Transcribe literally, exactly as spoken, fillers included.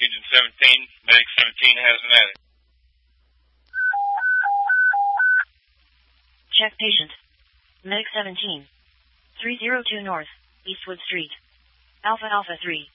Agent seventeen, Medic seventeen has an addict. Check patient. Medic seventeen. three oh two North, Eastwood Street. Alpha Alpha three.